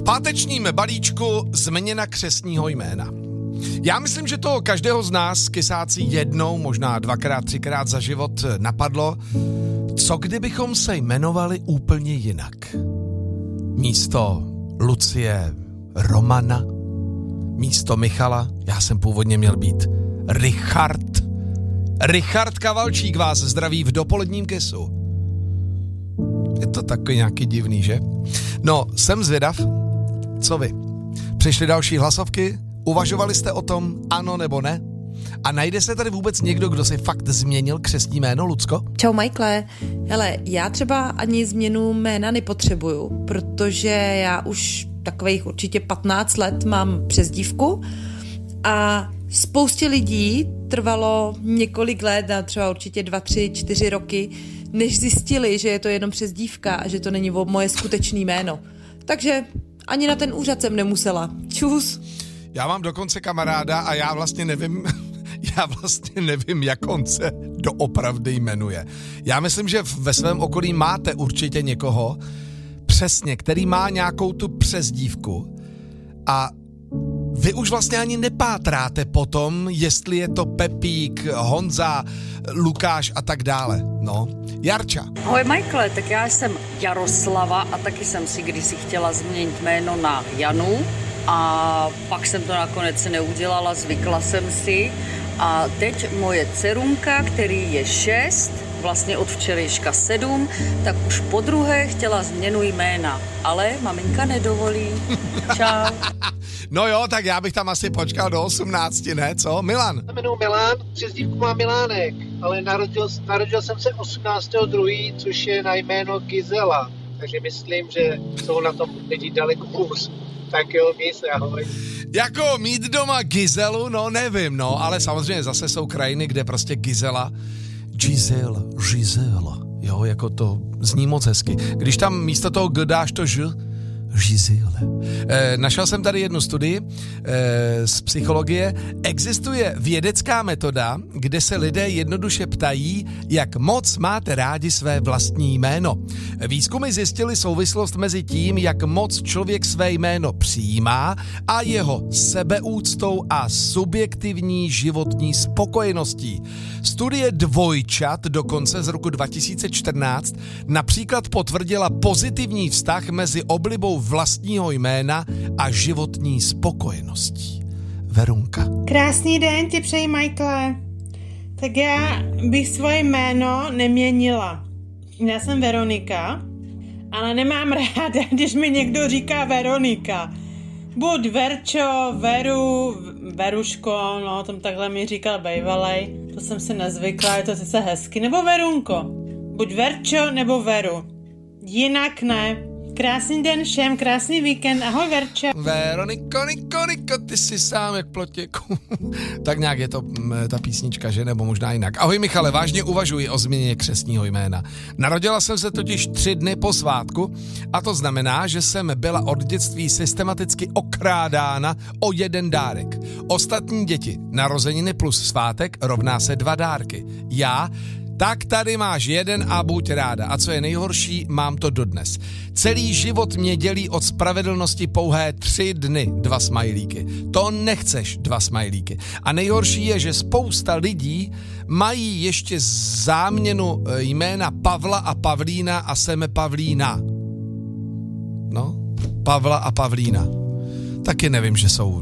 pátečním balíčku změna křestního jména. Já myslím, že to každého z nás kysácí jednou, možná dvakrát, třikrát za život napadlo. Co kdybychom se jmenovali úplně jinak? Místo Lucie Romana, místo Michala, já jsem původně měl být Richard. Richard Kavalčík vás zdraví v dopoledním kesu. Je to takový nějaký divný, že? No, jsem zvědav, co vy? Přišly další hlasovky? Uvažovali jste o tom, ano nebo ne? A najde se tady vůbec někdo, kdo si fakt změnil křestní jméno, Lucko? Čau, Michaele. Hele, já třeba ani změnu jména nepotřebuju, protože já už takových určitě 15 let mám přezdívku a spoustě lidí trvalo několik let, a třeba určitě 2, 3, 4 roky, než zjistili, že je to jenom přezdívka a že to není moje skutečné jméno. Takže ani na ten úřad jsem nemusela. Čus. Já mám dokonce kamaráda a já vlastně nevím, jak on se doopravdy jmenuje. Já myslím, že ve svém okolí máte určitě někoho, přesně, který má nějakou tu přezdívku a vy už vlastně ani nepátráte potom, jestli je to Pepík, Honza, Lukáš a tak dále. No, Jarča. Ahoj Michaele, tak já jsem Jaroslava a taky jsem si kdysi chtěla změnit jméno na Janu a pak jsem to nakonec neudělala, zvykla jsem si a teď moje dcerunka, který je 6, vlastně od včerejška 7, tak už po druhé chtěla změnu jména, ale maminka nedovolí. Čau. No jo, tak já bych tam asi počkal do 18, ne, co? Milan? Já jmenuji Milan, přezdívku mám Milánek, ale narodil jsem se 18.2., což je na jméno Gizela, takže myslím, že jsou na tom lidi daleko hůř. Tak jo, měj se, ahoj. Jako mít doma Gizelu, no nevím, no, ale samozřejmě zase jsou krajiny, kde prostě Gisela, jo, jako to zní moc hezky. Když tam místo toho G dáš to Ž, Gisele. Našel jsem tady jednu studii z psychologie. Existuje vědecká metoda, kde se lidé jednoduše ptají, jak moc máte rádi své vlastní jméno. Výzkumy zjistily souvislost mezi tím, jak moc člověk své jméno přijímá a jeho sebeúctou a subjektivní životní spokojeností. Studie Dvojčat dokonce z roku 2014 například potvrdila pozitivní vztah mezi oblibou vlastního jména a životní spokojeností. Verunka. Krásný den ti přeji, Michaele. Tak já bych svoje jméno neměnila. Já jsem Veronika, ale nemám ráda, když mi někdo říká Veronika. Buď Verčo, Veru, Veruško, no, tam takhle mi říkal bejvalej, to jsem si nezvykla, je to sice hezky, nebo Verunko. Buď Verčo, nebo Veru. Jinak ne. Krásný den všem, krásný víkend, ahoj Verčo. Veroniko, ty jsi sám jak plotěku. Tak nějak je to ta písnička, že? Nebo možná jinak. Ahoj Michale, vážně uvažuji o změně křestního jména. Narodila jsem se totiž 3 dny po svátku a to znamená, že jsem byla od dětství systematicky okrádána o 1 dárek. Ostatní děti, narozeniny plus svátek rovná se 2 dárky. Já tak tady máš 1 a buď ráda. A co je nejhorší, mám to dodnes. Celý život mě dělí od spravedlnosti pouhé 3 dny 2 smajlíky. To nechceš 2 smajlíky. A nejhorší je, že spousta lidí mají ještě záměnu jména Pavla a Pavlína a jsem Pavlína. No, Pavla a Pavlína. Taky nevím,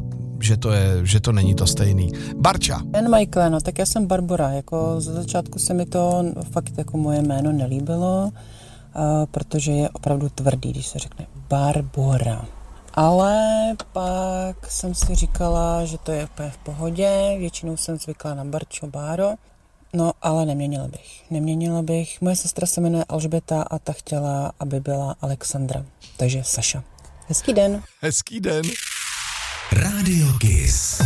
že to není to stejný. Barča. Jen Michael, no tak já jsem Barbora, jako ze začátku se mi to fakt jako moje jméno nelíbilo, protože je opravdu tvrdý, když se řekne Barbora. Ale pak jsem si říkala, že to je úplně v pohodě, většinou jsem zvykla na Barčo, Báro, no ale neměnila bych. Moje sestra se jmenuje Alžběta a ta chtěla, aby byla Alexandra, takže Saša. Hezký den. Hezký den. Radio Kiss.